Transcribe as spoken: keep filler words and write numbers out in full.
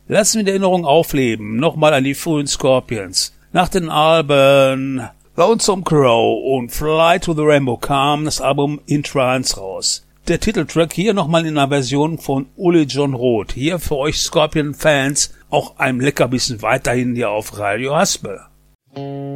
Lassen wir die Erinnerung aufleben, nochmal an die frühen Scorpions. Nach den Alben Lonesome Crow und Fly to the Rainbow kam das Album In Trance raus. Der Titeltrack hier nochmal in einer Version von Uli John Roth. Hier für euch Scorpion-Fans auch ein Leckerbissen weiterhin hier auf Radio Haspel.